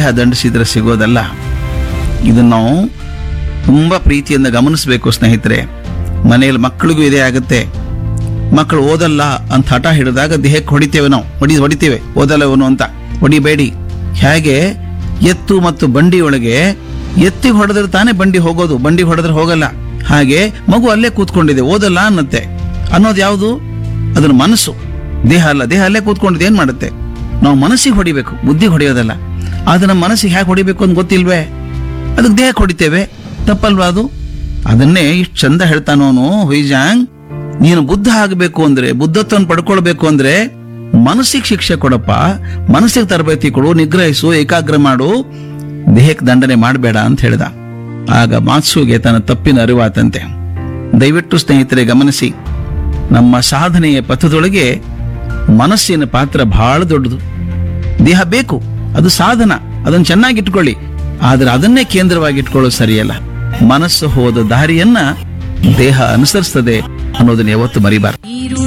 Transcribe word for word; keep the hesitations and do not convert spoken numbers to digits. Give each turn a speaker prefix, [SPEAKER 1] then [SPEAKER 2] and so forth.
[SPEAKER 1] ದೇಹ ದಂಡಿಸಿದ್ರೆ ಸಿಗೋದಲ್ಲ. ಇದನ್ನು ನಾವು ತುಂಬಾ ಪ್ರೀತಿಯಿಂದ ಗಮನಿಸಬೇಕು ಸ್ನೇಹಿತರೆ. ಮನೆಯಲ್ಲಿ ಮಕ್ಕಳಿಗೂ ಇದೇ ಆಗುತ್ತೆ. ಮಕ್ಕಳು ಓದಲ್ಲ ಅಂತ ಹಠ ಹಿಡಿದಾಗ ದೇಹಕ್ಕೆ ಹೊಡಿತೇವೆ, ನಾವು ಹೊಡಿ ಹೊಡಿತೇವೆ ಓದಲ್ಲ ಇವನು ಅಂತ. ಹೊಡಿಬೇಡಿ. ಹೇಗೆ ಎತ್ತು ಮತ್ತು ಬಂಡಿ ಒಳಗೆ ಎತ್ತಿ ಹೊಡೆದ್ರೆ ತಾನೇ ಬಂಡಿ ಹೋಗೋದು, ಬಂಡಿ ಹೊಡೆದ್ರೆ ಹೋಗಲ್ಲ. ಹಾಗೆ ಮಗು ಅಲ್ಲೇ ಕೂತ್ಕೊಂಡಿದೆ, ಓದಲ್ಲ ಅನ್ನತ್ತೆ. ಅನ್ನೋದು ಯಾವುದು? ಅದರ ಮನಸ್ಸು, ದೇಹ ಅಲ್ಲ. ದೇಹ ಅಲ್ಲೇ ಕೂತ್ಕೊಂಡಿದೆ, ಏನ್ ಮಾಡುತ್ತೆ? ನಾವು ಮನಸ್ಸಿಗೆ ಹೊಡಿಬೇಕು, ಬುದ್ಧಿ ಹೊಡೆಯೋದಲ್ಲ. ಆದ್ರೆ ನಮ್ಮ ಮನಸ್ಸಿಗೆ ಹೇಗೆ ಹೊಡಿಬೇಕು ಅಂತ ಗೊತ್ತಿಲ್ವೇ? ಅದಕ್ಕೆ ದೇಹಕ್ಕೆ ಹೊಡಿತೇವೆ. ತಪ್ಪಲ್ವಾ ಅದು? ಅದನ್ನೇ ಇಷ್ಟು ಚಂದ ಹೇಳ್ತಾನೋನು ಹುಯ್ಜಾಂಗ್. ನೀನು ಬುದ್ಧ ಆಗಬೇಕು ಅಂದ್ರೆ, ಬುದ್ಧತ್ವವನ್ನು ಪಡ್ಕೊಳ್ಬೇಕು ಅಂದ್ರೆ ಮನಸ್ಸಿಗೆ ಶಿಕ್ಷೆ ಕೊಡಪ್ಪ, ಮನಸ್ಸಿಗೆ ತರಬೇತಿ ಕೊಡು, ನಿಗ್ರಹಿಸು, ಏಕಾಗ್ರ ಮಾಡು, ದೇಹಕ್ಕೆ ದಂಡನೆ ಮಾಡಬೇಡ ಅಂತ ಹೇಳ್ದ. ಆಗ ಮಾತ್ಸುಗೆ ತನ್ನ ತಪ್ಪಿನ ಅರಿವಾತಂತೆ. ದಯವಿಟ್ಟು ಸ್ನೇಹಿತರೆ ಗಮನಿಸಿ, ನಮ್ಮ ಸಾಧನೆಯ ಪಥದೊಳಗೆ ಮನಸ್ಸಿನ ಪಾತ್ರ ಬಹಳ ದೊಡ್ಡದು. ದೇಹ ಬೇಕು, ಅದು ಸಾಧನ, ಅದನ್ನು ಚೆನ್ನಾಗಿಟ್ಕೊಳ್ಳಿ. ಆದ್ರೆ ಅದನ್ನೇ ಕೇಂದ್ರವಾಗಿ ಇಟ್ಕೊಳ್ಳೋದು ಸರಿಯಲ್ಲ. ಮನಸ್ಸು ಹೋದ ದಾರಿಯನ್ನ ದೇಹ ಅನುಸರಿಸ್ತದೆ ಅನ್ನೋದನ್ನ ಯಾವತ್ತು ಮರಿಬಾರದು.